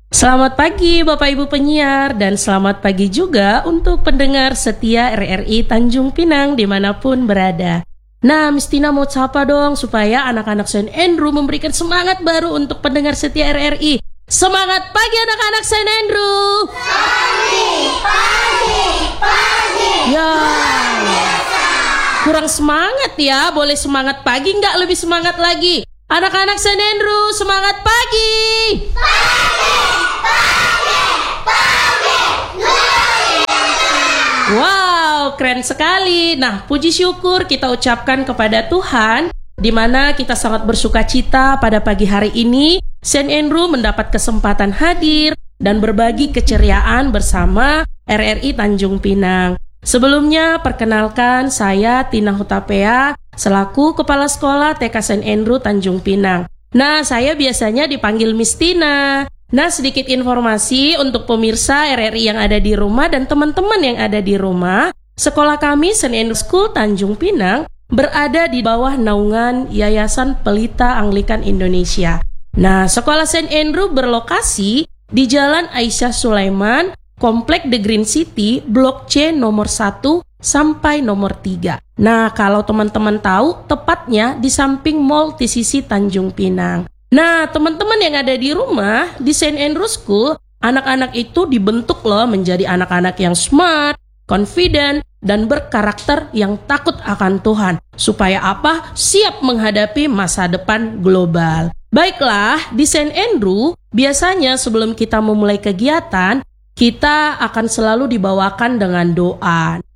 Selamat pagi Bapak Ibu penyiar dan selamat pagi juga untuk pendengar setia RRI Tanjung Pinang dimanapun berada. Nah, Miss Tina mau sapa dong supaya anak-anak Saint Andrew memberikan semangat baru untuk pendengar setia RRI. Semangat pagi anak-anak Saint Andrew. Pagi. Ya, kurang semangat ya, boleh semangat pagi nggak lebih semangat lagi? Anak-anak Saint Andrew semangat pagi. Wow, keren sekali. Nah, puji syukur kita ucapkan kepada Tuhan, di mana kita sangat bersuka cita pada pagi hari ini. Saint Andrew mendapat kesempatan hadir dan berbagi keceriaan bersama RRI Tanjung Pinang. Sebelumnya, perkenalkan saya Tina Hutapea, selaku Kepala Sekolah TK Saint Andrew Tanjung Pinang. Nah, saya biasanya dipanggil Miss Tina. Nah, sedikit informasi untuk pemirsa RRI yang ada di rumah dan teman-teman yang ada di rumah. Sekolah kami Saint Andrew School Tanjung Pinang berada di bawah naungan Yayasan Pelita Anglikan Indonesia. Nah, sekolah Saint Andrew berlokasi di Jalan Aisyah Sulaiman, Komplek The Green City, Blok C nomor 1 sampai nomor 3. Nah, kalau teman-teman tahu, tepatnya di samping Mall TCC Tanjung Pinang. Nah, teman-teman yang ada di rumah, di Saint Andrew School, anak-anak itu dibentuk loh menjadi anak-anak yang smart, confident, dan berkarakter yang takut akan Tuhan. Supaya apa? Siap menghadapi masa depan global. Baiklah, di Saint Andrew, biasanya sebelum kita memulai kegiatan, kita akan selalu dibawakan dengan doa.